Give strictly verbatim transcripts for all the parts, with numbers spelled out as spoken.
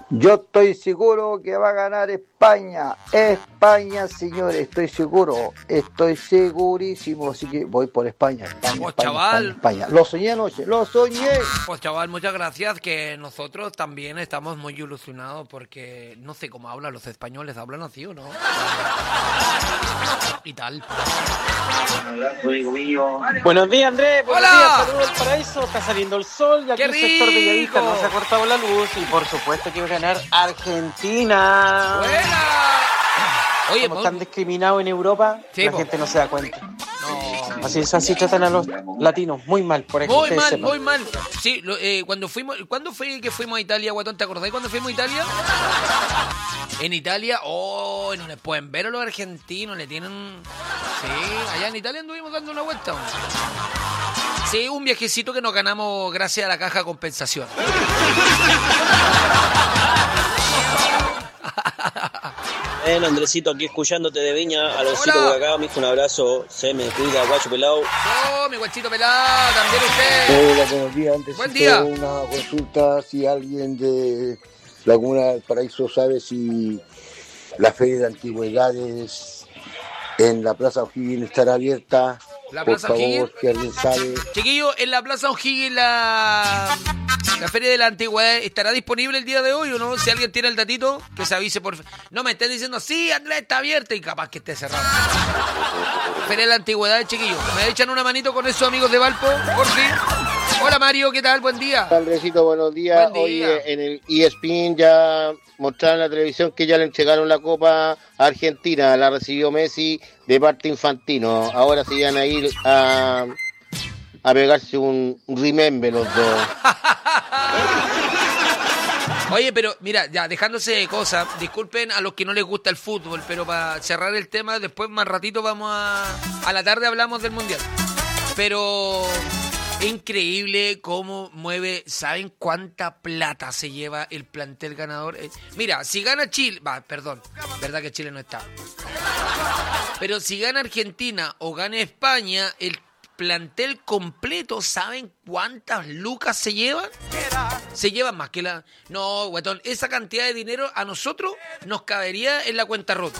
Yo estoy seguro que va a ganar España. España, señores, estoy seguro. Estoy segurísimo. Así que voy por España. España, Pues España, chaval. España, España. Lo soñé anoche, lo soñé. Pues chaval, muchas gracias, que nosotros también estamos muy ilusionados porque no sé cómo hablan los españoles, hablan así o no. Y tal. Buenos días, Andrés. Buenos ¡Hola! días, saludos al paraíso. Está saliendo el sol y aquí ¡Qué el sector de Bellavista rico! no se ha cortado la luz. Y por supuesto que va a ganar Argentina. ¡Buena! Oye, Como muy- están discriminados en Europa, Sí, la po. gente no se da cuenta. no. Así, así tratan a los latinos. Muy mal, por eso Muy ustedes mal, sepan. muy mal. Sí, lo- eh, cuando fuimos, ¿cuándo fue que fuimos a Italia, guatón? ¿Te acordás cuando fuimos a Italia? En Italia, oh, no les pueden ver a los argentinos, le tienen... Sí, allá en Italia anduvimos dando una vuelta. Sí, un viajecito que nos ganamos gracias a la caja de compensación. Bueno, Andresito, aquí escuchándote de Viña, Aloncito Hola. por acá, mijo, un abrazo, se me cuida, guacho pelado. Oh, mi guachito pelado, también usted. Hola, buenos días. Antes Buen día. una consulta, si alguien de Laguna del Paraíso sabe si la Feria de Antigüedades en la Plaza O'Higgins estará abierta. ¿La Por Plaza favor, O'Higgins? si alguien sabe. Chiquillo, en la Plaza O'Higgins la, la Feria de la Antigüedad estará disponible el día de hoy o no. Si alguien tiene el datito, que se avise por... No me estén diciendo, sí, Andrés, está abierta y capaz que esté cerrado. Feria de la Antigüedad, chiquillo. ¿Me echan una manito con esos amigos de Valpo? Por fin. Hola Mario, ¿qué tal? Buen día. Andresito, buenos días. Buen día. Oye, en el E S P N ya mostraron en la televisión que ya le entregaron la Copa a Argentina, la recibió Messi de parte Infantino. Ahora se van a ir a, a pegarse un, un remember los dos. Oye, pero mira, ya dejándose de cosas, disculpen a los que no les gusta el fútbol, pero para cerrar el tema, después más ratito vamos a... A la tarde hablamos del Mundial. Pero es increíble cómo mueve, ¿saben cuánta plata se lleva el plantel ganador? Eh, mira, si gana Chile, va, perdón, verdad que Chile no está. Pero si gana Argentina o gana España, el plantel completo, ¿saben cuántas lucas se llevan? Se llevan más que la... No, guatón, esa cantidad de dinero a nosotros nos cabería en la cuenta rota.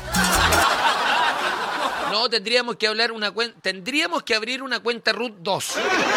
No, tendríamos que hablar una cuenta... Tendríamos que abrir una cuenta R U T dos.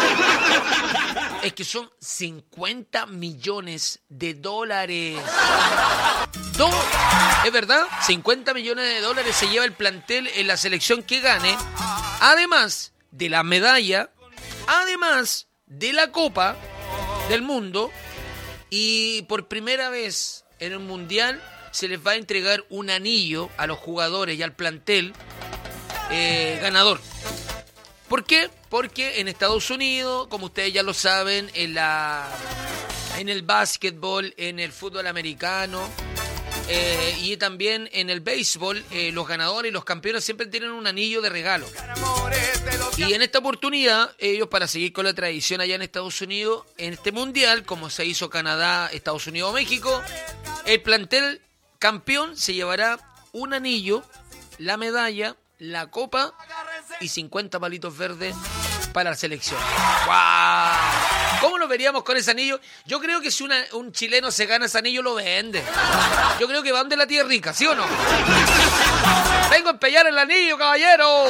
Es que son cincuenta millones de dólares. Do- ¿Es verdad? cincuenta millones de dólares se lleva el plantel en la selección que gane. Además de la medalla, además de la Copa del Mundo, y por primera vez en el Mundial se les va a entregar un anillo a los jugadores y al plantel eh, ganador. ¿Por qué? Porque en Estados Unidos, como ustedes ya lo saben, en la en el básquetbol, en el fútbol americano, Eh, y también en el béisbol, eh, los ganadores y los campeones siempre tienen un anillo de regalo. Y en esta oportunidad, ellos, para seguir con la tradición allá en Estados Unidos, en este mundial, como se hizo Canadá, Estados Unidos o México, el plantel campeón se llevará un anillo, la medalla, la copa y cincuenta palitos verdes para la selección. ¡Guau! ¿Cómo lo veríamos con ese anillo? Yo creo que si una, un chileno se gana ese anillo, lo vende. Yo creo que va donde la tía rica, ¿sí o no? Vengo a empeñar el anillo, caballero.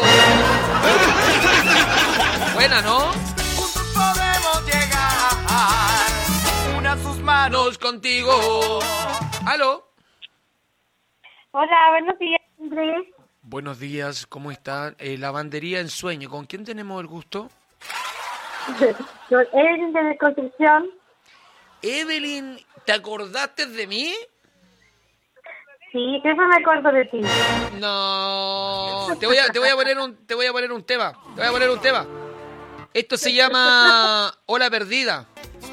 Buena, ¿no? Juntos podemos llegar, una sus manos. Nos contigo. ¿Aló? Hola, buenos días, Andrés. Buenos días, ¿cómo está? Eh, lavandería en sueño. ¿Con quién tenemos el gusto? Soy Evelyn de Concepción. Evelyn, ¿te acordaste de mí? Sí, que eso me acuerdo de ti. No, te voy a, te voy a poner un, te voy a poner un tema. Te voy a poner un tema. Esto se llama Ola Perdida.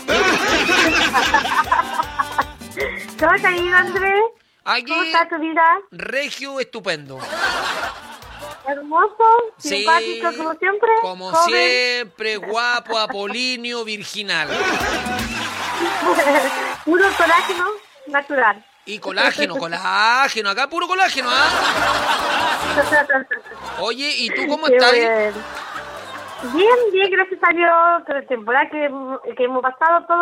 ¿Cómo te ha ido, Andrés? Aquí, ¿Cómo está tu vida? regio estupendo. Hermoso, Sí, simpático, como siempre. Como joven. siempre, guapo, apolíneo, virginal. Puro colágeno natural. Y colágeno, colágeno, acá puro colágeno, ¿ah? Oye, ¿y tú cómo Qué estás? bueno. Bien, bien, gracias a Dios. La temporada que, que hemos pasado todo